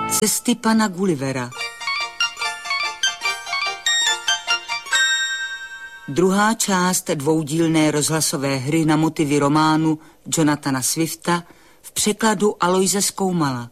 Cesty pana Gullivera. Druhá část dvoudílné rozhlasové hry na motivy románu Jonathana Swifta v překladu Aloise Skoumala.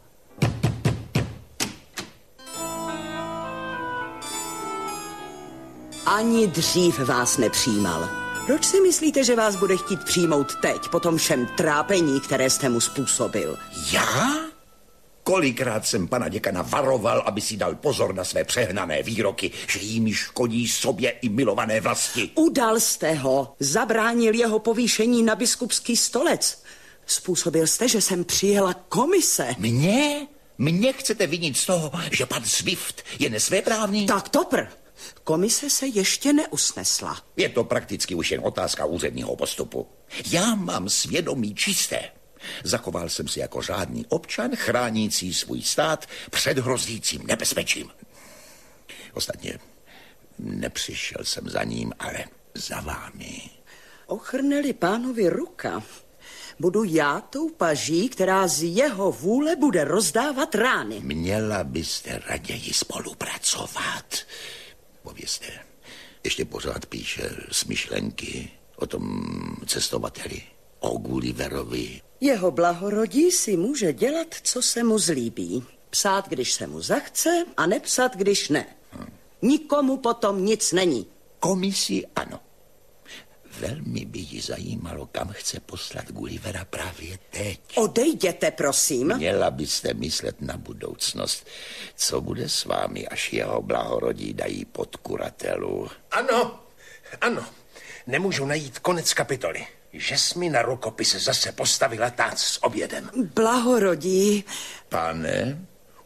Ani dřív vás nepřijímal. Proč si myslíte, že vás bude chtít přijmout teď, po tom všem trápení, které jste mu způsobil? Já? Kolikrát jsem pana děkana varoval, aby si dal pozor na své přehnané výroky, že jimi škodí sobě i milované vlasti. Udal jste ho, zabránil jeho povýšení na biskupský stolec. Způsobil jste, že jsem přijela komise. Mně? Mně chcete vinit z toho, že pan Swift je nesvéprávný? Tak topr. Komise se ještě neusnesla. Je to prakticky už jen otázka úředního postupu. Já mám svědomí čisté. Zachoval jsem se jako řádný občan, chránící svůj stát před hrozícím nebezpečím. Ostatně nepřišel jsem za ním, ale za vámi. Ochrne-li pánovi ruka, budu já tou paží, která z jeho vůle bude rozdávat rány. Měla byste raději spolupracovat. Povězte, ještě pořád píše smyšlenky o tom cestovateli, o Gulliverovi. Jeho blahorodí si může dělat, co se mu zlíbí. Psát, když se mu zachce, a nepsat, když ne. Nikomu potom nic není. Komisi ano. Velmi by ji zajímalo, kam chce poslat Gullivera právě teď. Odejděte, prosím. Měla byste myslet na budoucnost. Co bude s vámi, až jeho blahorodí dají pod kuratelu? Ano. Nemůžu najít konec kapitoly. Že jsi mi na rukopise zase postavila tác s obědem. Blahorodí. Pane?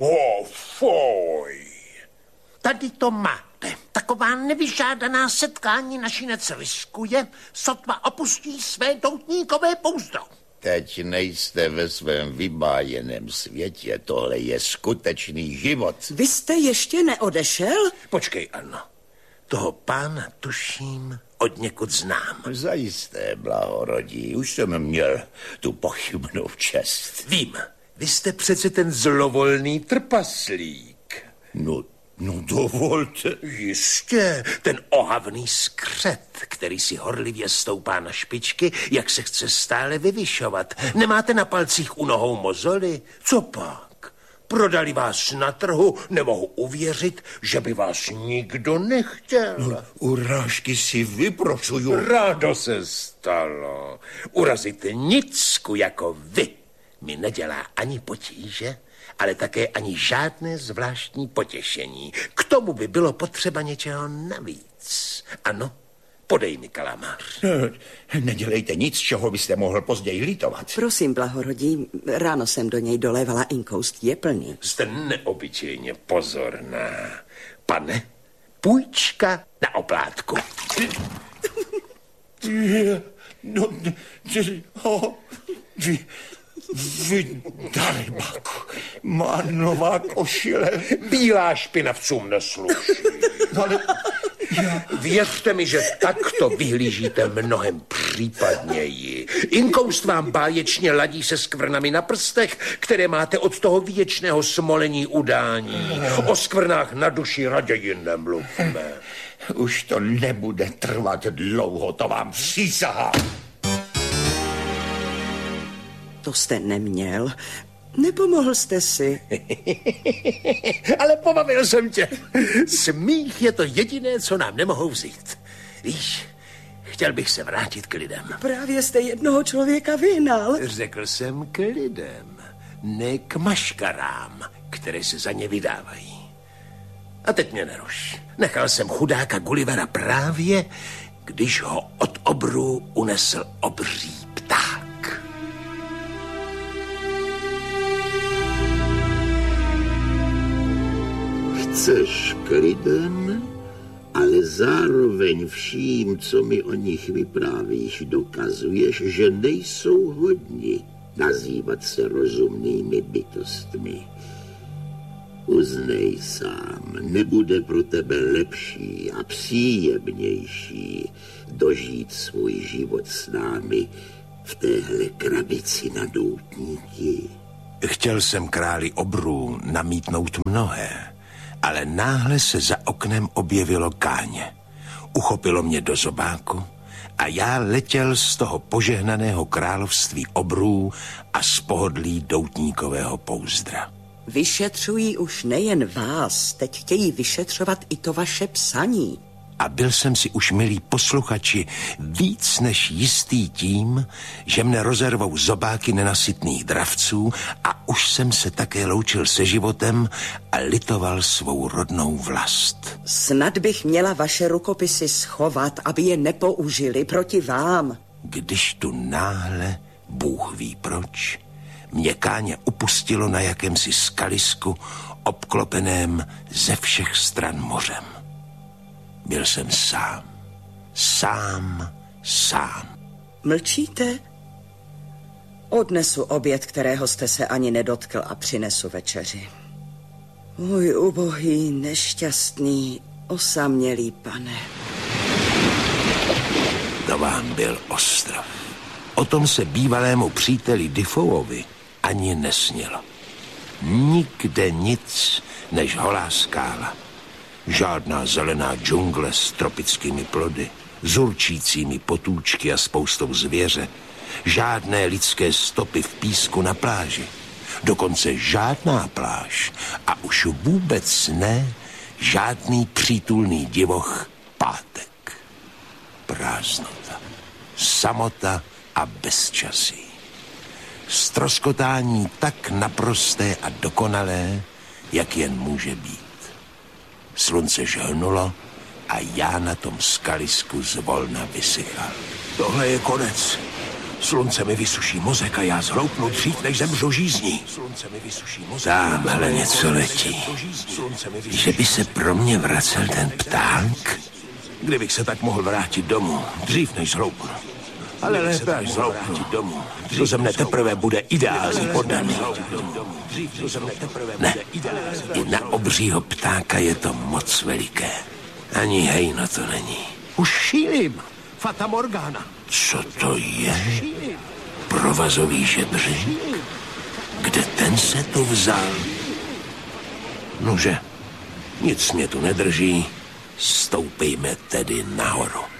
Foj. Tady to máte. Taková nevyžádaná setkání našinec riskuje, sotva opustí své doutníkové pouzdro. Teď nejste ve svém vybájeném světě. Tohle je skutečný život. Vy jste ještě neodešel? Počkej, Anno. Toho pána tuším od někud znám. Zajisté, blahorodí. Už jsem měl tu pochybnou čest. Vím. Vy jste přece ten zlovolný trpaslík. No dovolte. Jistě, ten ohavný skřet, který si horlivě stoupá na špičky, jak se chce stále vyvyšovat. Nemáte na palcích u nohou mozoly? Co pak? Prodali vás na trhu, nemohu uvěřit, že by vás nikdo nechtěl. No, urážky si vyprošuju. Rádo se stalo. Urazit nicku jako vy mi nedělá ani potíže, ale také ani žádné zvláštní potěšení. K tomu by bylo potřeba něčeho navíc. Ano, podej mi kalamář. Nedělejte nic, čeho byste mohl později litovat. Prosím, blahorodí, ráno jsem do něj dolévala inkoust, je plný. Jste neobyčejně pozorná. Pane, půjčka na oplátku. Vy darybaku, má nová košile. Bílá špinavcům nesluší. Ale Věřte mi, že takto vyhlížíte mnohem případněji. Inkoust vám báječně ladí se skvrnami na prstech, které máte od toho věčného smolení udání. O skvrnách na duši raději nemluvme. Už to nebude trvat dlouho, to vám přísahám. To jste neměl. Nepomohl jste si. Ale pobavil jsem tě. Smích je to jediné, co nám nemohou vzít. Víš, chtěl bych se vrátit k lidem. Právě jste jednoho člověka vyhnal. Řekl jsem k lidem, ne k maškarám, které se za ně vydávají. A teď mě neruš. Nechal jsem chudáka Gullivera právě, když ho od obru unesl obří pták. Chceš k lidem, ale zároveň vším, co mi o nich vyprávíš, dokazuješ, že nejsou hodni nazývat se rozumnými bytostmi. Uznej sám, nebude pro tebe lepší a příjemnější dožít svůj život s námi v téhle krabici na doutníky. Chtěl jsem králi obrů namítnout mnohé, ale náhle se za oknem objevilo Káně. Uchopilo mě do zobáku a já letěl z toho požehnaného království obrů a z pohodlí doutníkového pouzdra. Vyšetřují už nejen vás, teď chtějí vyšetřovat i to vaše psaní. A byl jsem si už, milí posluchači, víc než jistý tím, že mne rozervou zobáky nenasytných dravců a už jsem se také loučil se životem a litoval svou rodnou vlast. Snad bych měla vaše rukopisy schovat, aby je nepoužili proti vám. Když tu náhle, Bůh ví proč, mě Káně upustilo na jakémsi skalisku obklopeném ze všech stran mořem. Byl jsem sám. Mlčíte? Odnesu oběd, kterého jste se ani nedotkl, a přinesu večeři. Můj ubohý, nešťastný, osamělý pane. To vám byl ostrov. O tom se bývalému příteli Defoeovi ani nesnilo. Nikde nic než holá skála. Žádná zelená džungle s tropickými plody, s určícími potůčky a spoustou zvěře. Žádné lidské stopy v písku na pláži. Dokonce žádná pláž a už vůbec ne žádný přítulný divoch pátek. Prázdnota, samota a bezčasí. Stroskotání tak naprosté a dokonalé, jak jen může být. Slunce žhnulo a já na tom skalisku zvolna vysychal. Tohle je konec. Slunce mi vysuší mozek a já zhloupnu dřív, než zemřu žízní. Tamhle něco letí. Že by se pro mě vracel ten pták? Kdybych se tak mohl vrátit domů, dřív než zhloupnu. Ale lépe až zhloupnu domů. To ze mne teprve bude ideální poddaný. Ne, i na obřího ptáka je to moc veliké. Ani hejno to není. Už šílim. Fata Morgana. Co to je? Provazový žebřík? Kde ten se tu vzal? Nože, nic mě tu nedrží. Stoupejme tedy nahoru.